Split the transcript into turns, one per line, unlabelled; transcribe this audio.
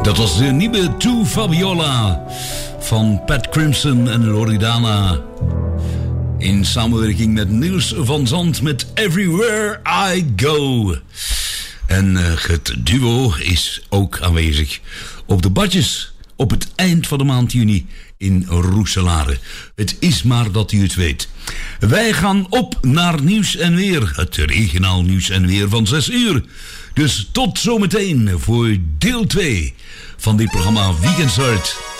Dat was de nieuwe To Fabiola van Pat Crimson en Loredana. In samenwerking met Niels van Zandt met Everywhere I Go. En het duo is ook aanwezig op de badjes op het eind van de maand juni in Roeselare. Het is maar dat u het weet. Wij gaan op naar nieuws en weer. Het regionaal nieuws en weer van 6 uur. Dus tot zometeen voor deel 2 van dit programma Weekend Start.